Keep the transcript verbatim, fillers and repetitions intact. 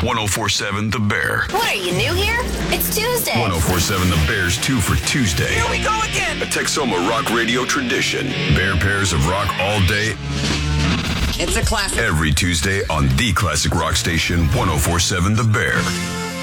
one oh four seven The Bear. What, are you new here? It's Tuesday. one oh four seven The Bear's two for Tuesday. Here we go again. A Texoma rock radio tradition. Bear pairs of rock all day. It's a classic. Every Tuesday on the classic rock station, one oh four seven The Bear.